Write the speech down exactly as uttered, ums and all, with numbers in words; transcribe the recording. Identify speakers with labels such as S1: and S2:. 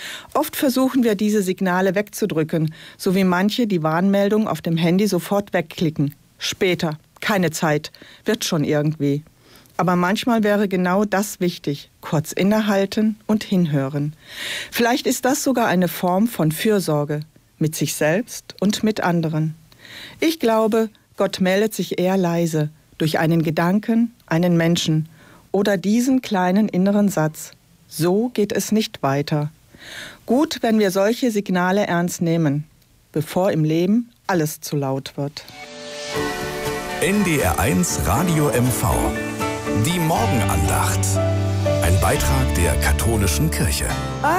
S1: Oft versuchen wir, diese Signale wegzudrücken, so wie manche die Warnmeldung auf dem Handy sofort wegklicken. Später, keine Zeit, wird schon irgendwie. Aber manchmal wäre genau das wichtig, kurz innehalten und hinhören. Vielleicht ist das sogar eine Form von Fürsorge, mit sich selbst und mit anderen. Ich glaube, Gott meldet sich eher leise, durch einen Gedanken, einen Menschen oder diesen kleinen inneren Satz. So geht es nicht weiter. Gut, wenn wir solche Signale ernst nehmen, bevor im Leben alles zu laut wird.
S2: N D R eins Radio M V. Die Morgenandacht. Ein Beitrag der katholischen Kirche.